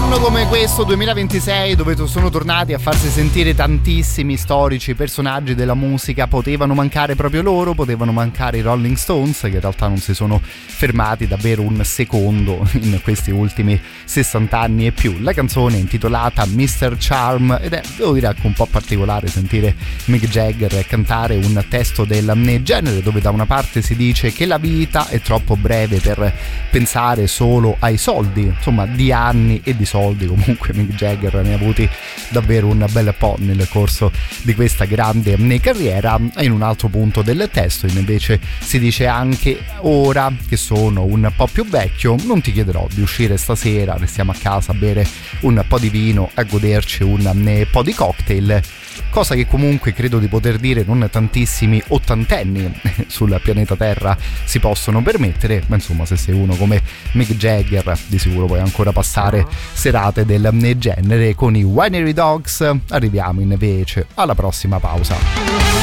anno come questo, 2026, dove sono tornati a farsi sentire tantissimi storici personaggi della musica, potevano mancare proprio loro, potevano mancare i Rolling Stones, che in realtà non si sono fermati davvero un secondo in questi ultimi 60 anni e più. La canzone è intitolata Mr. Charm ed è, devo dire, anche un po' particolare sentire Mick Jagger cantare un testo del genere, dove da una parte si dice che la vita è troppo breve per pensare solo ai soldi, insomma di anni e di soldi comunque Mick Jagger ne ha avuti davvero un bel po' nel corso di questa grande carriera. E in un altro punto del testo invece si dice anche: ora che sono un po' più vecchio non ti chiederò di uscire stasera, restiamo a casa a bere un po' di vino, a goderci un po' di cocktail, cosa che comunque credo di poter dire non tantissimi ottantenni sul pianeta Terra si possono permettere, ma insomma se sei uno come Mick Jagger di sicuro puoi ancora passare serate del genere. Con i Winery Dogs arriviamo invece alla prossima pausa.